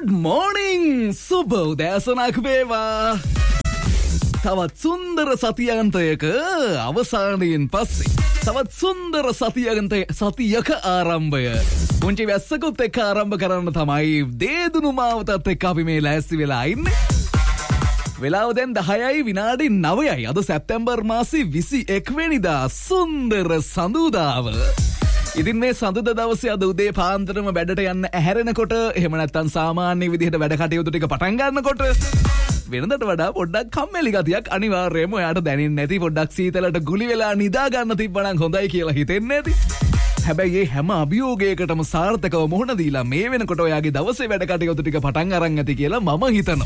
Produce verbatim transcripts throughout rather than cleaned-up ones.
Good morning සුබ උදෑසනක් වේවා. තවත් සුන්දර සතියන්තයක අවසානයෙන් පස්සේ තවත් සුන්දර සතියන්තය සතියක ආරම්භය පුංචි වැස්සකුත් එක්ක ආරම්භ කරන්න තමයි දේදුණු මාවතත් එක්ක අපි මේ ලෑස්ති වෙලා ඉන්නේ. වෙලාව දැන් දහයයි විනාඩි නවයයි. අද සැප්තැම්බර් මාසේ විසි එක් වෙනිදා සුන්දර සඳුදාව. ඉතින් මේ සඳුද දවසේ අද උදේ පාන්දරම වැඩට යන්න ඇහැරෙනකොට එහෙම නැත්නම් සාමාන්‍ය විදිහට වැඩ කටයුතු ටික පටන් ගන්නකොට වෙනදට වඩා පොඩ්ඩක් කම්මැලි ගතියක් අනිවාර්යයෙන්ම ඔයාට දැනෙන්නේ නැති. පොඩ්ඩක් සීතලට ගුලි වෙලා නිදා ගන්න තිබ්බනම් හොඳයි කියලා හිතෙන්නේ නැති. හැබැයි මේ හැම අභියෝගයකටම සාර්ථකව මුහුණ දීලා මේ වෙනකොට ඔයාගේ දවසේ වැඩ කටයුතු ටික පටන් අරන් ඇති කියලා මම හිතනවා.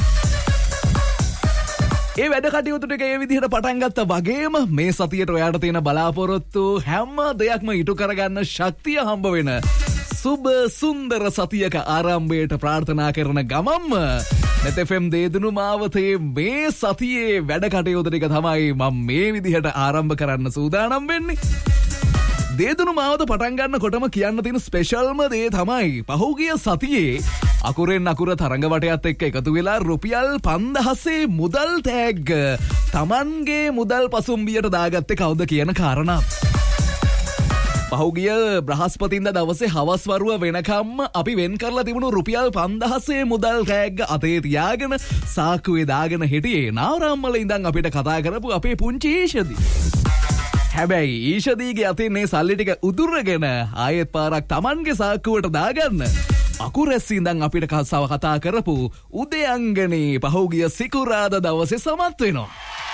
ඒ වැඩ කටයුතු ටික ඒ විදිහට පටන් ගත්තා වගේම මේ සතියට ඔයාට තියෙන බලාපොරොත්තු හැම දෙයක්ම ඉටු කරගන්න ශක්තිය හම්බ වෙන සුබ සුන්දර සතියක ආරම්භයට ප්‍රාර්ථනා කරන ගමම්ම net f m දේදුණු මාවතේ මේ සතියේ වැඩ කටයුතු ටික තමයි මම මේ විදිහට ආරම්භ කරන්න සූදානම් වෙන්නේ. දේදුණු මාවත පටන් ගන්නකොටම කියන්න තියෙන ස්පෙෂල්ම දේ තමයි පහුගිය සතියේ අකුරෙන් අකුර තරඟ වටයත් එක්ක එකතු වෙලා රුපියල් පන්දහසේ මුදල් තෑග්ග Tamanගේ මුදල් පසුම්බියට දාගත්තේ කවුද කියන කාරණා. පහුගිය බ්‍රහස්පතින්දා දවසේ හවස් වරුව වෙනකම්ම අපි වෙන් කරලා තිබුණු රුපියල් පන්දහසේ මුදල් තෑග්ග අතේ තියාගෙන සාක්කුවේ දාගෙන හිටියේ නාවරම්මල ඉඳන් අපිට කතා කරපු අපේ පුංචි ඊෂදී. හැබැයි ඊෂදීගේ අතින් මේ සල්ලි ටික උදුරගෙන ආයෙත් පාරක් Tamanගේ සාක්කුවට දාගන්න අකුරැස් ඉඳන් අපිට කතාව කතා කරපු උදයංගනේ පහුගිය සිකුරාදා දවසේ සමත් වෙනවා.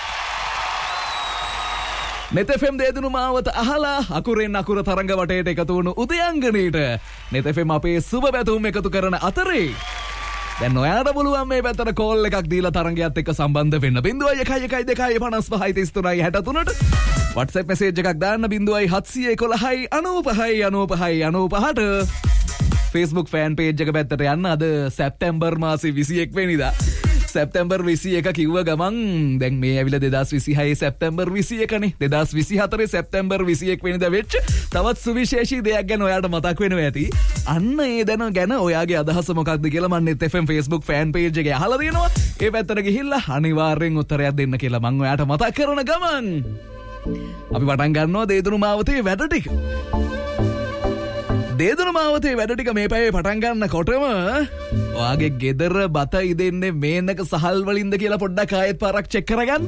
net f m දේදුණු මාවත අහලා අකුරෙන් අකුර තරඟ වටේට එකතු වුණු උදයංගනේට net f m අපේ සුබ පැතුම් එකතු කරන අතරේ දැන් ඔයාට පුළුවන් මේ පැත්තට කෝල් එකක් දීලා තරඟයත් එක්ක සම්බන්ධ වෙන්න. බිංදුවයි එකයි එකයි දෙකයි පනස් පහයි තිස් තුනයි හැට තුනට WhatsApp message එකක් දාන්න. බිංදුවයි හත්සිය එකොළහයි අනූපහයි අනූපහයි අනූපහට Facebook fan page එක පැත්තට යන්න. අද සැප්තැම්බර් මාසේ විසි එක් වෙනිදා. සැප්තැම්බර් විසි එක කිව්ව ගමන් දැන් මේ ඇවිල්ලා දෙදාස් විසිහය සැප්තැම්බර් විසි එකනේ. දෙදාස් විසි හතරේ සැප්තැම්බර් විසි එක් වෙනිදා වෙච්ච තවත් සුවිශේෂී දෙයක් ගැන ඔයාට මතක් වෙනවා ඇති. අන්න ඒ දන ගැන ඔයාගේ අදහස මොකක්ද කියලා මම net f m Facebook fan page එකේ අහලා දෙනවා. ඒ පැත්තට ගිහිල්ලා අනිවාර්යෙන් උත්තරයක් දෙන්න කියලා මම ඔයාට මතක් කරන ගමන් අපි පටන් ගන්නවා දේදුණු මාවතේ වැඩ ටික. දේදුණු මාවතේ වැඩ ටික මේ පැයේ පටන් ගන්නකොටම ඔයාගේ ගෙදර බත ඉදෙන්නේ මේනක සහල් වලින්ද කියලා පොඩ්ඩක් ආයෙත් පාරක් චෙක් කරගන්න.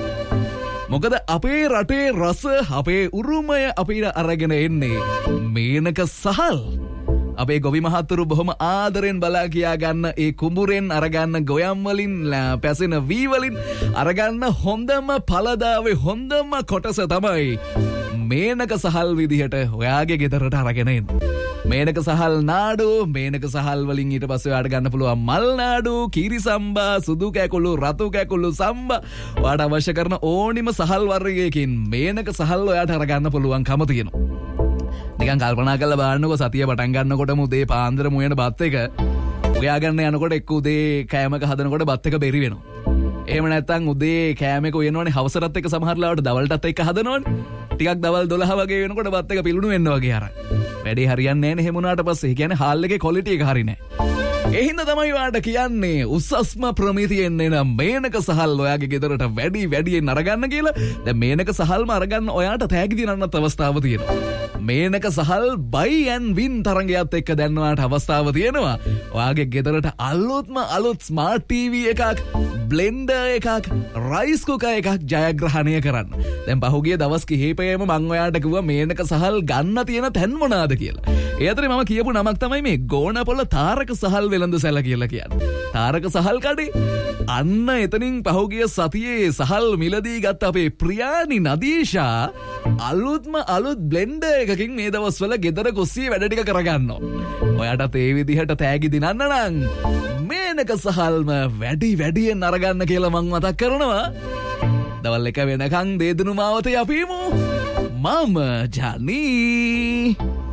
මොකද අපේ රටේ රස අපේ උරුමය අපිට අරගෙන එන්නේ මේනක සහල්. අපේ ගොවි මහත්තුරු බොහොම ආදරෙන් බලා කියා ගන්න ඒ කුඹුරෙන් අරගන්න ගොයම් වලින් පැසෙන වී වලින් අරගන්න හොඳම පළදාවේ හොඳම කොටස තමයි මේනක සහල් විදිහට ඔයාගේ ගෙදරට අරගෙන එන්න. මේනක සහල් නාඩු, මේනක සහල් වලින් ඊට පස්සේ ඔයාට ගන්න පුළුවන් මල් නාඩු, කීරි සම්බා, සුදු කැකුළු, රතු කැකුළු සම්බා. ඔයාට අවශ්‍ය කරන ඕනිම සහල් වර්ගයකින් මේනක සහල් ඔයාට අරගන්න පුළුවන්කම තියෙනවා. නිකන් කල්පනා කරලා බලන්නකො සතිය පටන් ගන්නකොටම උදේ පාන්දර මුයන බත් එක උයා ගන්න යනකොට එක්ක උදේ කෑමක හදනකොට බත් එක බෙරි වෙනවා. එහෙම නැත්නම් උදේ කෑමක උයනවනේ හවසටත් එක්ක සමහර ලාවට දවල්ටත් එක්ක හදනවනේ. ටිකක් දවල් දොළහ වගේ වෙනකොට බත් එක පිලුණු වෙන්න වගේ අර. වැඩේ හරියන්නේ නැහැ නේ එහෙම වුණාට පස්සේ. ඒ කියන්නේ හාල් එකේ ක්වොලිටි එක හරිය නැහැ. ඒ හින්දා තමයි ඔයාට කියන්නේ උස්සස්ම ප්‍රමිතියෙන් එන මේනක සහල් ඔයාගේ ගෙදරට වැඩි වැඩියෙන් අරගන්න කියලා. දැන් මේනක සහල්ම අරගන්න ඔයාට තෑගි දිනන්නත් අවස්ථාව තියෙනවා. මේනක සහල් buy and win තරඟයත් එක්ක දැන් ඔයාට අවස්ථාව තියෙනවා. ඔයාගේ ගෙදරට අලුත්ම අලුත් ස්මාර්ට් ටීවී එකක්, බ්ලෙන්ඩර් එකක්, රයිස් කුකර් එකක් ජයග්‍රහණය කරන්න. දැන් පහුගිය දවස් කිහිපෙම මම ඔයාට කිව්වා මේනක සහල් ගන්න තියෙන තැන් මොනවාද කියලා. ඒ අතරේ මම කියපු නමක් තමයි මේ ගෝනපොළ තාරක සහල් වෙළඳ සැල කියලා කියන්නේ. තාරක සහල් කඩේ. අන්න එතනින් පහුගිය සතියේ සහල් මිලදී ගත්ත අපේ ප්‍රියානි නදීෂා අලුත්ම අලුත් බ්ලෙන්ඩර් එකකින් මේ දවස්වල ගෙදර කුස්සියේ වැඩ ටික කරගන්නවා. ඔයාටත් ඒ විදිහට තෑගි දිනන්න නම් මේනක සහල්ම වැඩි වැඩියෙන් අරගන්න කියලා මං මතක් කරනවා. දවල් එක වෙනකන් දේදුණු මාවතේ අපිමු. මම ජනී